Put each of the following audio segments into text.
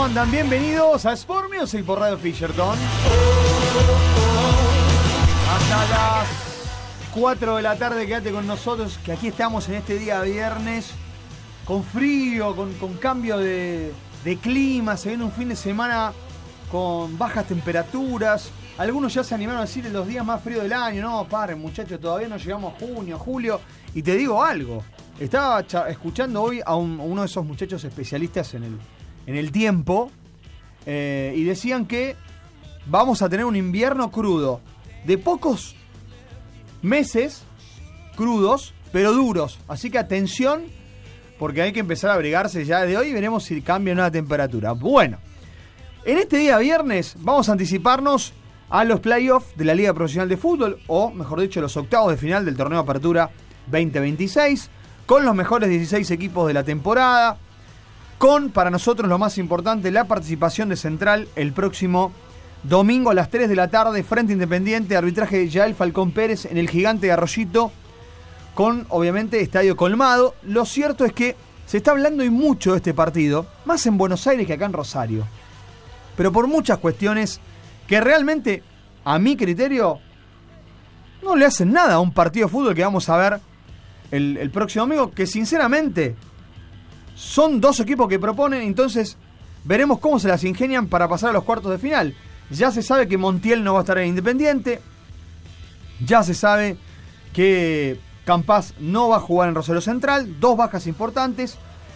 ¿Cómo andan? Bienvenidos a Sport Music por Radio Fisherton. Hasta las 4 de la tarde quédate con nosotros, que aquí estamos en este día viernes, con frío, con cambio de clima. Se viene un fin de semana con bajas temperaturas. Algunos ya se animaron a decir los días más fríos del año. No, paren muchachos, todavía no llegamos a junio, julio. Y te digo algo, estaba escuchando hoy a uno de esos muchachos especialistas en el tiempo, y decían que vamos a tener un invierno crudo, de pocos meses crudos, pero duros. Así que atención, porque hay que empezar a abrigarse ya de hoy y veremos si cambia una temperatura. Bueno, en este día viernes vamos a anticiparnos a los playoffs de la Liga Profesional de Fútbol, o mejor dicho, los octavos de final del Torneo Apertura 2026, con los mejores 16 equipos de la temporada, con, para nosotros lo más importante, la participación de Central el próximo domingo a las 3 de la tarde, frente Independiente, arbitraje de Yael Falcón Pérez en el Gigante de Arroyito, con, obviamente, estadio colmado. Lo cierto es que se está hablando y mucho de este partido, más en Buenos Aires que acá en Rosario, pero por muchas cuestiones que realmente, a mi criterio, no le hacen nada a un partido de fútbol que vamos a ver el próximo domingo, que sinceramente son dos equipos que proponen. Entonces veremos cómo se las ingenian para pasar a los cuartos de final. Ya se sabe que Montiel no va a estar en Independiente, ya se sabe que Campás no va a jugar en Rosario Central, dos bajas importantes,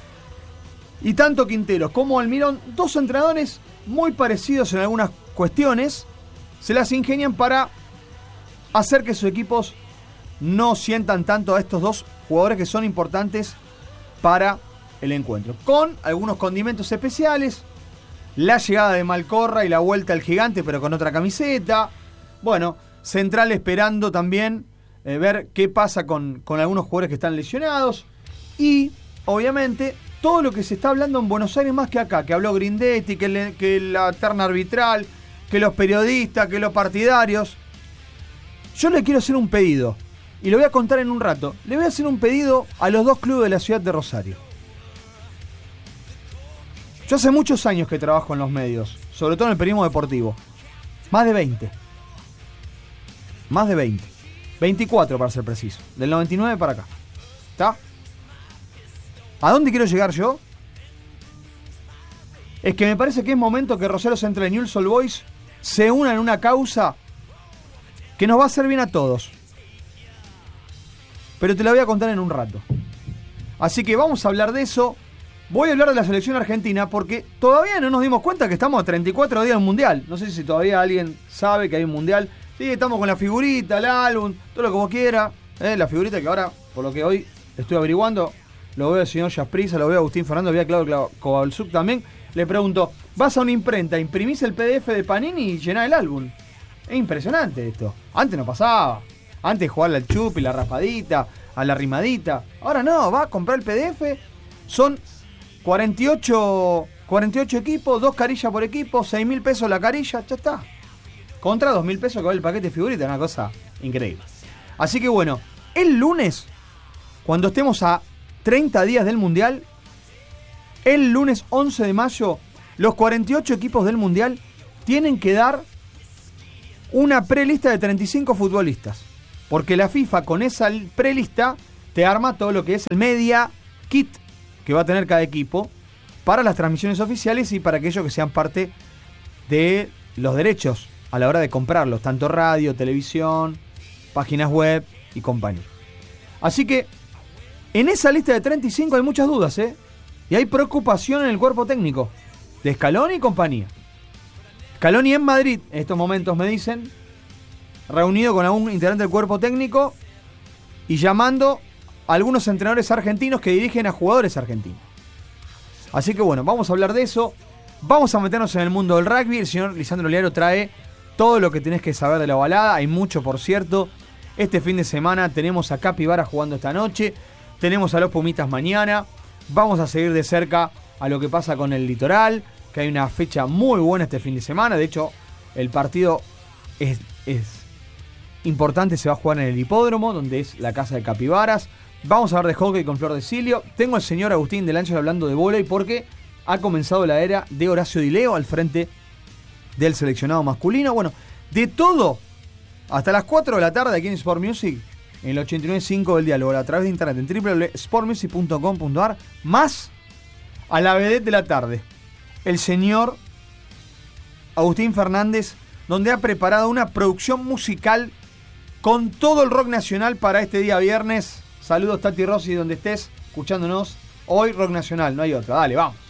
y tanto Quinteros como Almirón, dos entrenadores muy parecidos en algunas cuestiones, se las ingenian para hacer que sus equipos no sientan tanto a estos dos jugadores que son importantes para el encuentro, con algunos condimentos especiales, la llegada de Malcorra y la vuelta al Gigante pero con otra camiseta. Bueno, Central esperando también ver qué pasa con algunos jugadores que están lesionados, y obviamente todo lo que se está hablando en Buenos Aires más que acá, que habló Grindetti, que la terna arbitral, que los periodistas, que los partidarios. Yo le quiero hacer un pedido, y lo voy a contar en un rato. Le voy a hacer un pedido a los dos clubes de la ciudad de Rosario. Yo hace muchos años que trabajo en los medios, sobre todo en el periodismo deportivo. Más de 20. 24 para ser preciso. Del 99 para acá. ¿Está? ¿A dónde quiero llegar yo? Es que me parece que es momento que Rosario Central y Newell's Old Boys se unan en una causa que nos va a hacer bien a todos. Pero te la voy a contar en un rato. Así que vamos a hablar de eso. Voy a hablar de la selección argentina porque todavía no nos dimos cuenta que estamos a 34 días del Mundial. No sé si todavía alguien sabe que hay un Mundial. Sí, estamos con la figurita, el álbum, todo lo que vos quieras. La figurita que ahora, por lo que hoy estoy averiguando, lo veo al señor Jasprisa, lo veo a Agustín Fernando, lo veo a Claudio Kovalchuk también. Le pregunto, vas a una imprenta, imprimís el PDF de Panini y llenás el álbum. Es impresionante esto. Antes no pasaba. Antes jugarle al chupi, la raspadita, a la rimadita. Ahora no, va a comprar el PDF. Son 48 equipos, 2 carillas por equipo, 6.000 pesos la carilla, ya está. Contra 2.000 pesos que vale el paquete de figuritas, una cosa increíble. Así que bueno, el lunes, cuando estemos a 30 días del Mundial, el lunes 11 de mayo, los 48 equipos del Mundial tienen que dar una prelista de 35 futbolistas. Porque la FIFA con esa prelista te arma todo lo que es el media kit que va a tener cada equipo para las transmisiones oficiales y para aquellos que sean parte de los derechos a la hora de comprarlos, tanto radio, televisión, páginas web y compañía. Así que en esa lista de 35 hay muchas dudas, y hay preocupación en el cuerpo técnico de Scaloni y compañía. Scaloni en Madrid, en estos momentos me dicen, reunido con algún integrante del cuerpo técnico y llamando a algunos entrenadores argentinos que dirigen a jugadores argentinos. Así que bueno, vamos a hablar de eso. Vamos a meternos en el mundo del rugby. El señor Lisandro Liaro trae todo lo que tenés que saber de la ovalada. Hay mucho, por cierto. Este fin de semana tenemos a Capibara jugando esta noche. Tenemos a los Pumitas mañana. Vamos a seguir de cerca a lo que pasa con el Litoral, que hay una fecha muy buena este fin de semana. De hecho, el partido es importante, se va a jugar en el hipódromo, donde es la casa de Capibaras. Vamos a hablar de hockey con Flor de Silio. Tengo al señor Agustín del Ángel hablando de vóley porque ha comenzado la era de Horacio Di Leo al frente del seleccionado masculino. Bueno, de todo, hasta las 4 de la tarde aquí en Sport Music, en el 89.5 del Diálogo, a través de internet en www.sportmusic.com.ar, más a la vedette de la tarde, el señor Agustín Fernández, donde ha preparado una producción musical con todo el rock nacional para este día viernes. Saludos, Tati Rossi, donde estés escuchándonos. Hoy rock nacional, no hay otra. Dale, vamos.